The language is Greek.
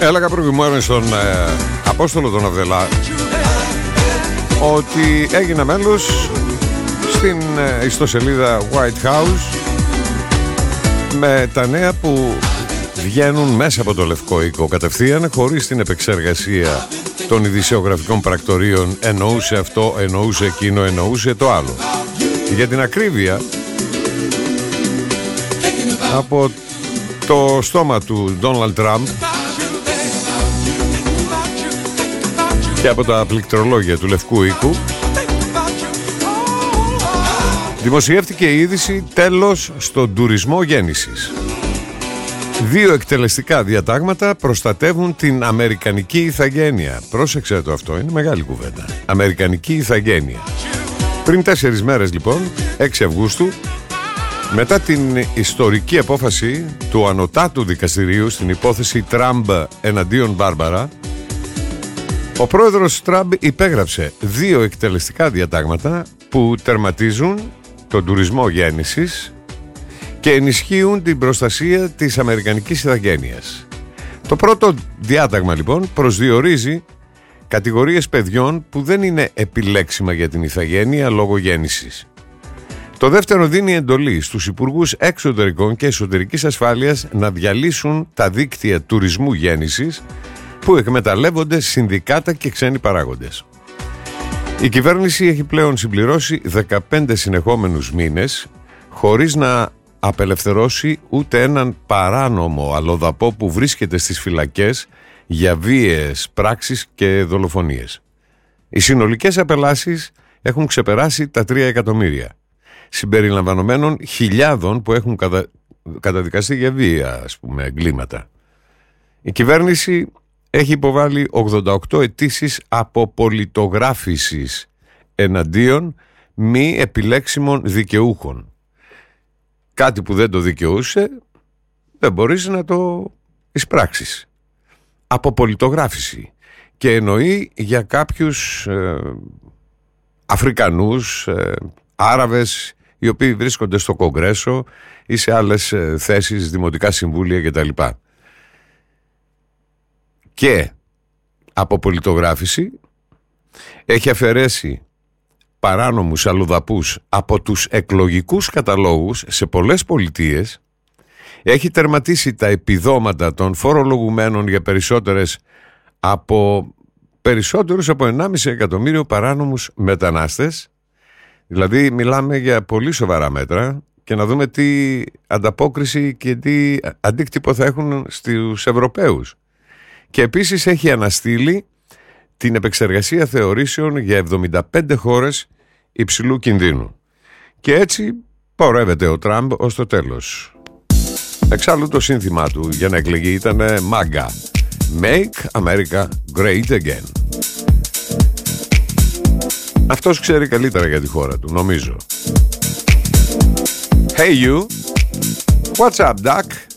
Έλεγα προηγουμένως στον Απόστολο τον Αβδελά ότι έγινα μέλος στην ιστοσελίδα White House με τα νέα που βγαίνουν μέσα από το Λευκό Οίκο κατευθείαν, χωρίς την επεξεργασία των ειδησιογραφικών πρακτορείων. Εννοούσε αυτό, εννοούσε εκείνο, εννοούσε το άλλο. Για την ακρίβεια, από το στόμα του Ντόναλντ Τραμπ και από τα πληκτρολόγια του Λευκού Οίκου δημοσιεύτηκε η είδηση «Τέλος στον τουρισμό γέννησης». 2 εκτελεστικά διατάγματα προστατεύουν την αμερικανική ηθαγένεια. Πρόσεξε το αυτό, είναι μεγάλη κουβέντα. Αμερικανική ηθαγένεια. Πριν 4 μέρες λοιπόν, 6 Αυγούστου, μετά την ιστορική απόφαση του Ανωτάτου Δικαστηρίου στην υπόθεση Τραμπ εναντίον Μπάρμπαρα, ο πρόεδρος Τραμπ υπέγραψε 2 εκτελεστικά διατάγματα που τερματίζουν τον τουρισμό γέννησης και ενισχύουν την προστασία της αμερικανικής ηθαγένειας. Το πρώτο διάταγμα λοιπόν προσδιορίζει κατηγορίες παιδιών που δεν είναι επιλέξιμα για την ηθαγένεια λόγω γέννησης. Το δεύτερο δίνει εντολή στους υπουργούς εξωτερικών και εσωτερικής ασφάλειας να διαλύσουν τα δίκτυα τουρισμού γέννησης που εκμεταλλεύονται συνδικάτα και ξένοι παράγοντες. Η κυβέρνηση έχει πλέον συμπληρώσει 15 συνεχόμενους μήνες χωρίς να απελευθερώσει ούτε έναν παράνομο αλλοδαπό που βρίσκεται στις φυλακές για βίαιες πράξεις και δολοφονίες. Οι συνολικές απελάσεις έχουν ξεπεράσει τα 3 εκατομμύρια, συμπεριλαμβανομένων χιλιάδων που έχουν καταδικαστεί για βία, εγκλήματα. Η κυβέρνηση έχει υποβάλει 88 αιτήσεις αποπολιτογράφησης εναντίον μη επιλέξιμων δικαιούχων. Κάτι που δεν το δικαιούσε δεν μπορείς να το εισπράξεις. Αποπολιτογράφηση. Και εννοεί για κάποιους Αφρικανούς, Άραβες, οι οποίοι βρίσκονται στο Κογκρέσο ή σε άλλες θέσεις, δημοτικά συμβούλια κτλ. Και αποπολιτογράφηση έχει αφαιρέσει παράνομους αλλοδαπούς από τους εκλογικούς καταλόγους σε πολλές πολιτείες, έχει τερματίσει τα επιδόματα των φορολογουμένων για περισσότερους από 1,5 εκατομμύριο παράνομους μετανάστες. Δηλαδή μιλάμε για πολύ σοβαρά μέτρα, και να δούμε τι ανταπόκριση και τι αντίκτυπο θα έχουν στους Ευρωπαίους. Και επίσης έχει αναστείλει την επεξεργασία θεωρήσεων για 75 χώρες υψηλού κινδύνου. Και έτσι πορεύεται ο Τραμπ ως το τέλος. Εξάλλου το σύνθημά του για να εκλεγεί ήταν MAGA, Make America Great Again. Αυτός ξέρει καλύτερα για τη χώρα του, νομίζω. Hey you, what's up, Doc?